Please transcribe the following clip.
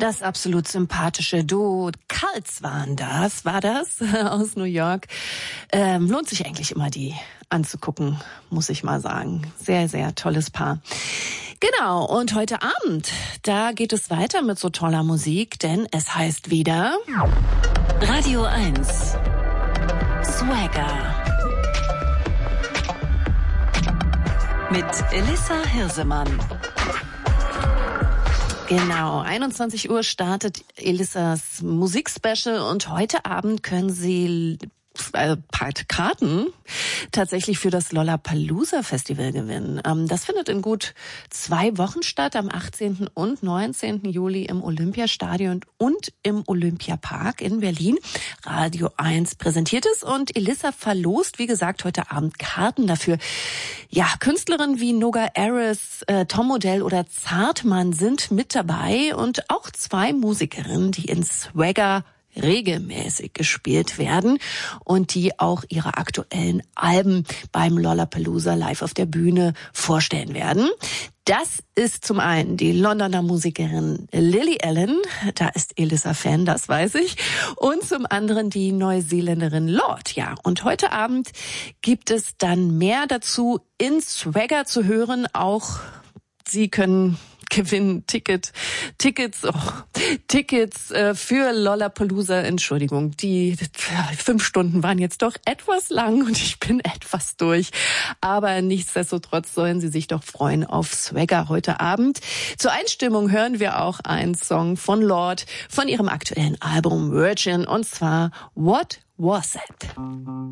Das absolut sympathische Duo Cults war das, aus New York. Lohnt sich eigentlich immer, die anzugucken, muss ich mal sagen. Sehr, sehr tolles Paar. Genau, und heute Abend, da geht es weiter mit so toller Musik, denn es heißt wieder Radio 1 Swagger mit Elissa Hirsemann. Genau, 21 Uhr startet Elissas Musikspecial und heute Abend können Sie Karten tatsächlich für das Lollapalooza Festival gewinnen. Das findet in gut 2 Wochen statt, am 18. und 19. Juli im Olympiastadion und im Olympiapark in Berlin. Radio 1 präsentiert es und Elissa verlost, wie gesagt, heute Abend Karten dafür. Ja, Künstlerinnen wie Noga Aris, Tom Odell oder Zartmann sind mit dabei und auch 2 Musikerinnen, die in Swagger regelmäßig gespielt werden und die auch ihre aktuellen Alben beim Lollapalooza live auf der Bühne vorstellen werden. Das ist zum einen die Londoner Musikerin Lily Allen, da ist Elissa Fan, das weiß ich, und zum anderen die Neuseeländerin Lorde. Ja, und heute Abend gibt es dann mehr dazu in Swagger zu hören. Auch Sie können gewinnen Tickets für Lollapalooza. Entschuldigung, die 5 Stunden waren jetzt doch etwas lang und ich bin etwas durch. Aber nichtsdestotrotz sollen Sie sich doch freuen auf Swagger heute Abend. Zur Einstimmung hören wir auch einen Song von Lorde von ihrem aktuellen Album Virgin und zwar What Was It?